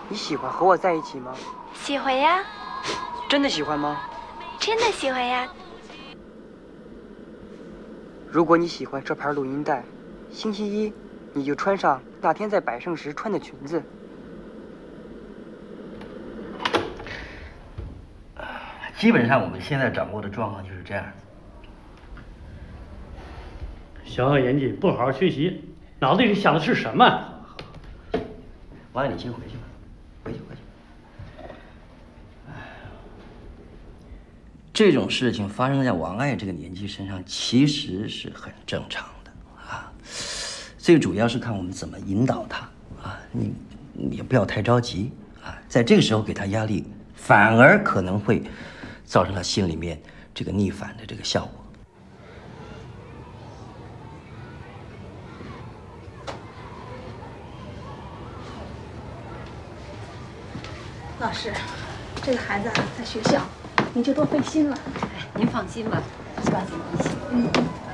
你喜欢和我在一起吗？ 喜欢呀。 真的喜欢吗？ 真的喜欢呀。 如果你喜欢这盘录音带，星期一你就穿上那天在百盛时穿的裙子。 基本上我们现在掌握的状况就是这样。 小小年纪不好好学习，脑子里想的是什么？ 王爱，你先回去吧，回去。这种事情发生在王爱这个年纪身上，其实是很正常的啊。最主要是看我们怎么引导他啊，你也不要太着急啊，在这个时候给他压力，反而可能会造成他心里面这个逆反的这个效果。 老师，这个孩子在学校，你就多费心了。 哎，您放心吧，希望你放心。